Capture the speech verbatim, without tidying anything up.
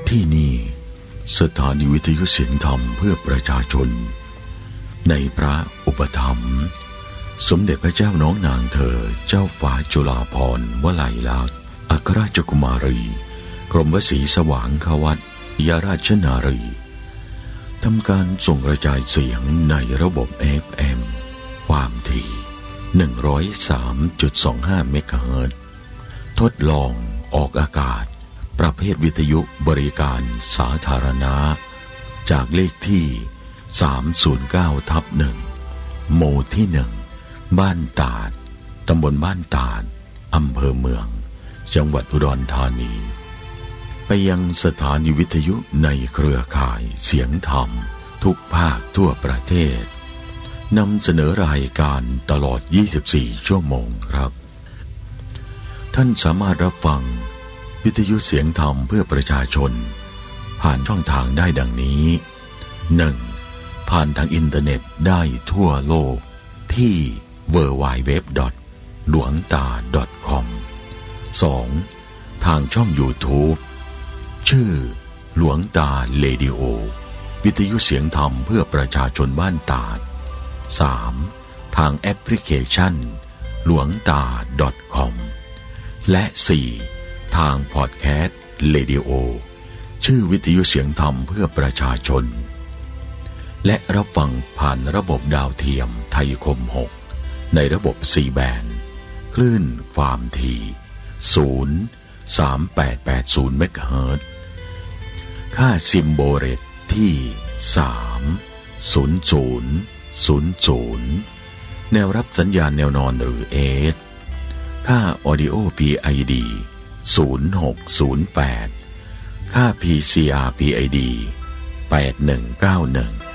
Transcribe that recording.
ที่นี่สถานีวิทยุเสียงธรรมเพื่อประชาชนในพระอุปถัมภ์สมเด็จพระเจ้าน้องนางเธอเจ้าฟ้าจุฬาภรณ์วลัยลักษณ์อัครราชกุมารีกรมวสีสว่างควัตยราชนารีทำการส่งกระจายเสียงในระบบ เอฟ เอ็ม ความถี่ หนึ่งร้อยสามจุดสองห้า เมกะเฮิรตซ์ทดลองออกอากาศประเภทวิทยุบริการสาธารณะจากเลขที่ สามศูนย์เก้าทับหนึ่ง หมู่ที่หนึ่งบ้านตาดตำบลบ้านตาดอำเภอเมืองจังหวัดอุดรธานีไปยังสถานีวิทยุในเครือข่ายเสียงธรรมทุกภาคทั่วประเทศนำเสนอรายการตลอดยี่สิบสี่ชั่วโมงครับท่านสามารถรับฟังวิทยุเสียงธรรมเพื่อประชาชนผ่านช่องทางได้ดังนี้ หนึ่ง ผ่านทางอินเทอร์เน็ตได้ทั่วโลกที่ ดับเบิลยู ดับเบิลยู ดับเบิลยู ดอท หลวงตา ดอท คอม สอง ทางช่อง YouTube ชื่อหลวงตาเรดิโอวิทยุเสียงธรรมเพื่อประชาชนบ้านตาด สาม ทางแอปพลิเคชันหลวงตา ดอท คอม และสี่ทางพอดแคสต์เรดิโอชื่อวิทยุเสียงธรรมเพื่อประชาชนและรับฟังผ่านระบบดาวเทียมไทยคมหกในระบบ ซี แบนด์คลื่นความถี่ ศูนย์ สามแปดแปดศูนย์ เมกะเฮิรตซ์ค่าซิมโบเรตที่ สาม ศูนย์ ศูนย์ ศูนย์ ศูนย์ แนวรับสัญญาณแนวนอนหรือ เอส ค่า Audio พี ไอ ดี ศูนย์หกศูนย์แปด ค่า พี ซี อาร์ พี ไอ ดี แปดหนึ่งเก้าหนึ่ง